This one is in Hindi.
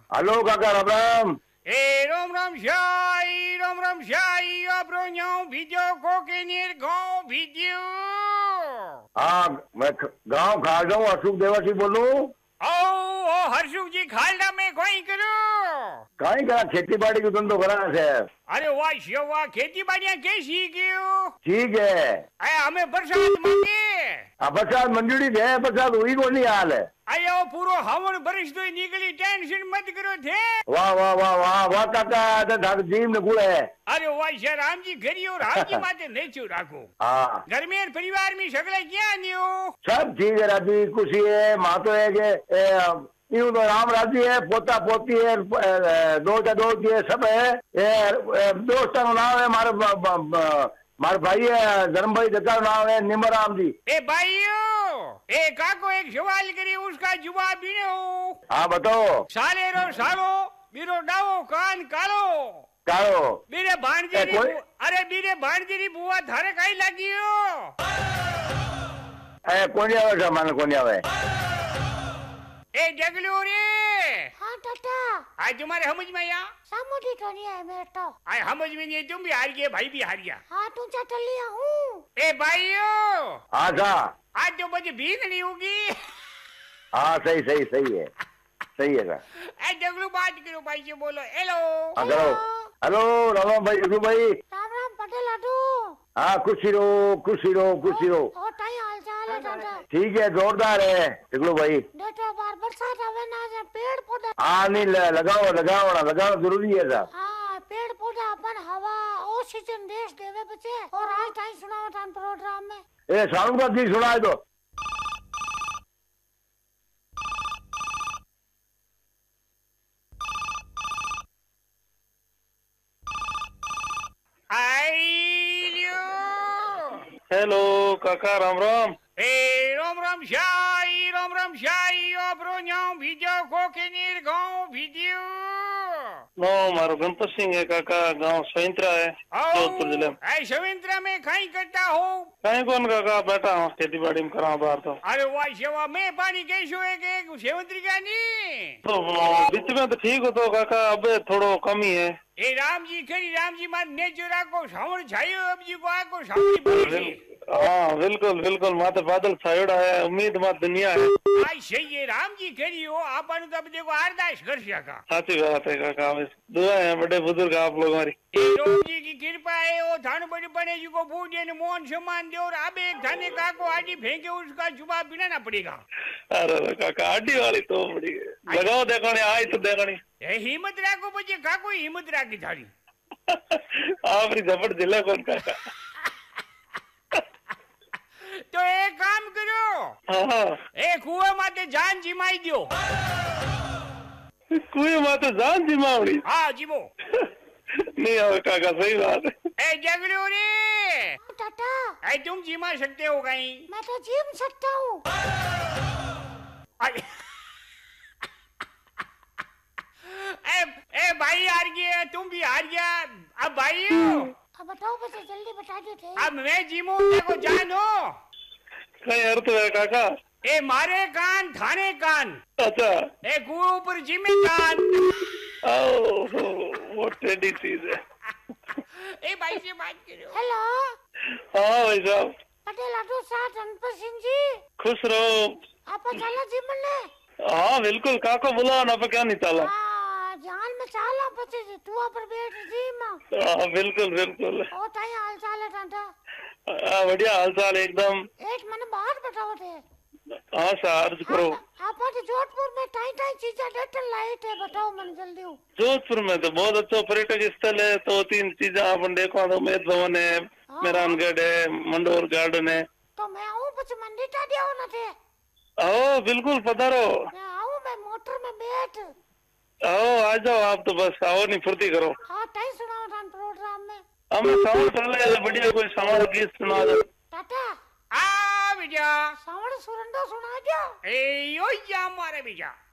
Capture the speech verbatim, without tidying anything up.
हेलो काका राम राम। ए राम राम शाही राम राम शाही आपरो न्याऊ भीजो कोके नीर गाँव भीजो। हाँ मैं गांव खालडा हूँ, अशोक देवासी बोलूं। ओ ओ हर्षुक जी खालडा में कोई करो कहीं करा खेती बाड़ी की धंधो करा है। अरे वाह शिव वाह खेती बाड़ियाँ कैसी क्यों ठीक है। अरे हमें बरसात मांगे अब बरसात मंजूरी है, बरसात हुई को नहीं हाल है। अरे वो पूरो हवन बरिश तो निकली टेंशन मत करो थे। वाह वाह वाह वाह वाह काका तो ढाक जीव ने गुड़ है। अरे वाह शाह राम जी घरी और राम जी माते नहीं चू राखो। हाँ घर में परिवार में सगले क्या नहीं हो सब ठीक है, राजी खुशी है। माँ तो है कि यूं तो राम राजी है, पोता पोती है, दोता दोती है, सब है। दोस्तों का नाम है मारे मारे भाई है धर्म भाई दत्ता नाम है निमराम जी। ए भाइयों ए काको एक सवाल करी उसका जवाब भी नहीं हो। हाँ बताओ। साले रो सालो बीरो डावो कान कालो चालो बीरे भांजीरी कोई... अरे बीरे भांजीरी बुआ थारे काई लगी हो। ए कोनी आवे सामान कोनी आवे। ए जगलू रे। हाँ टाटा। आज तुम्हारे समझ में आया सामुदी तो नहीं है मेरे तो। आज समझ में नहीं, तुम भी हार गए भाई भी हार गया। हाँ तू चटल लिया हूँ। ए भाइयों हाँ सा आज तो मुझे भीख नहीं होगी। हाँ सही सही सही है, सही है सर। ए जगलू बात करो भाई से बोलो हेलो। हाँ करो। हेलो राम राम भाई जगलू भाई। राम राम पटेल लाडू। हाँ खुशी रहो खुशी रहो खुशी रहो। और ताई हाल चाल है टाटा। ठीक है जोरदार है जगलू भाई। बेटा बार बरसात आवे ना जा पेड़ पौधा। हाँ नहीं लगाओ लगाओ ना लगाओ जरूरी है सर। हाँ पेड़ पौधा अपन हवा ऑक्सीजन देश देवे बचे। और आज ताई सुनाओ टाइम प्रोग्राम में ए साउंड का गीत सुना है तो। हेलो काका राम राम। ए राम राम शाही राम राम शाही आपरो न्याऊ भीजो कोके नीर गाँव भीजो। नो मारो गणपत सिंह है काका, गांव सविंत्रा है जोधपुर जिले में। ऐ सविंत्रा में खाई करता हो कहीं कौन काका बैठा हूँ खेती बाड़ी में करा बाहर तो। अरे वाह सेवा में पानी कैसो है के सेवंत्री का नहीं तो बीच में तो ठीक हो तो काका, अब थोड़ो कमी है। ए राम जी खरी राम जी मार नेचुरा को सावण छायो अब जी को आको सावणी पड़ी। हाँ बिल्कुल बिल्कुल माते बादल छायोड़ा है, उम्मीद मात दुनिया है। आई सही है राम जी खरी हो आपन तो अब देखो अरदास कर सका। साची बात है काका, दुआ है बड़े बुजुर्ग आप लोग हमारी। राम जी की कृपा है वो थान बड़ी बने जी को बूढ़े ने मोहन सम्मान दे और अब एक थाने का को आडी फेंके उसका जवाब बिना पड़ेगा। अरे काका आडी वाली तो बड़ी लगाओ देखनी आई तो देखनी। ए हिम्मत राखो बच्चे काको हिम्मत राखी थारी। आपरी झपट जिले कौन काका। तो एक काम करो हाँ ए कुएं माते जान जिमाई दियो। कुएं माते जान जिमावड़ी। हाँ जीवो नहीं आवे काका, सही बात है। ए जगलू रे टाटा। ए तुम जिमा सकते हो कहीं? मैं तो जिम सकता हूँ। ए ए भाई हार गया, तुम भी हार गया। अब भाई अब बताओ बस जल्दी बता दो थे। अब मैं जिमू देखो जानो कहीं अर्थ है काका। ए मारे कान थाने कान। अच्छा ए कुएं ऊपर जिमे कान। ओह वो टेडी चीज है। ए भाई से बात करो। हेलो हाँ भाई साहब। पटेल लाडू साथ गणपत सिंह जी। खुश रहो। आप चला जिम ने। हाँ बिल्कुल काको बुलाओ ना, क्या नहीं चला। हाँ जान में चाला बचे तू पर बैठ जिम। हाँ बिल्कुल बिल्कुल। ओ ताई हाल चाल है टाटा। हाँ बढ़िया हाल चाल एकदम। एक मैंने बात बताओ थे। हाँ सर अर्ज करो। आप आज जोधपुर में टाई टाई चीजें डेटल लाइट है, बताओ मन जल्दी हो। जोधपुर में तो बहुत अच्छा पर्यटक स्थल है, तो तीन चीजें अपन देखो तो मेद भवन है, मेहरानगढ़ है, मंडोर गार्डन है। तो मैं आऊँ कुछ मंडी टा दिया ना थे। आओ बिल्कुल पधारो। मैं आऊँ मैं मोटर में बैठ। आओ आ जाओ आप तो बस आओ नहीं फुर्ती करो। हाँ टाई सुनाओ टाइम प्रोग्राम में। हमें सावन चले बढ़िया कोई सावन गीत सुना दो। टाटा आ बिजा सावन सुरंडो सुना दो। ए यो या मारे बिजा